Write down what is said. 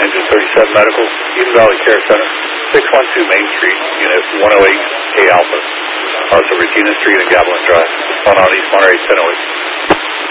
Engine 37 Medical, Eden Valley Care Center, 612 Main Street, Unit 108, K Alpha. Also Regina Street and Gavilan Drive. On East Monterey 1008.